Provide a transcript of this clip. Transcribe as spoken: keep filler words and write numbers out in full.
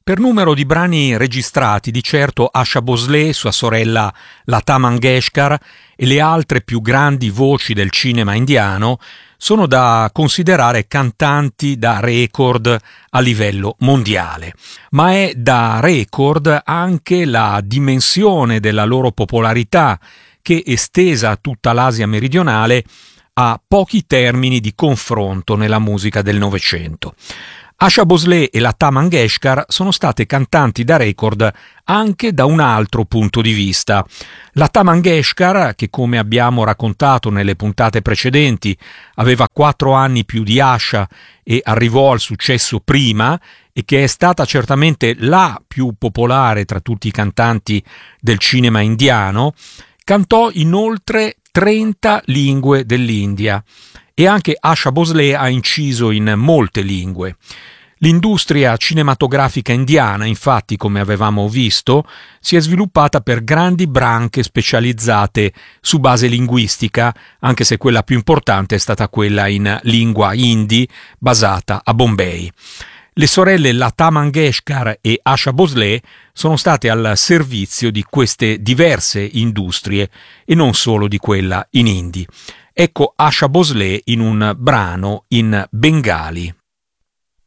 Per numero di brani registrati, di certo Asha Bhosle, sua sorella Lata Mangeshkar e le altre più grandi voci del cinema indiano sono da considerare cantanti da record a livello mondiale. Ma è da record anche la dimensione della loro popolarità, che, estesa a tutta l'Asia meridionale, ha pochi termini di confronto nella musica del Novecento. Asha Bhosle e Lata Mangeshkar sono state cantanti da record anche da un altro punto di vista. Lata Mangeshkar, che come abbiamo raccontato nelle puntate precedenti, aveva quattro anni più di Asha e arrivò al successo prima, e che è stata certamente la più popolare tra tutti i cantanti del cinema indiano, cantò in oltre trenta lingue dell'India. E anche Asha Bhosle ha inciso in molte lingue. L'industria cinematografica indiana, infatti, come avevamo visto, si è sviluppata per grandi branche specializzate su base linguistica, anche se quella più importante è stata quella in lingua hindi, basata a Bombay. Le sorelle Lata Mangeshkar e Asha Bhosle sono state al servizio di queste diverse industrie e non solo di quella in hindi. Ecco Asha Bhosle in un brano in bengali.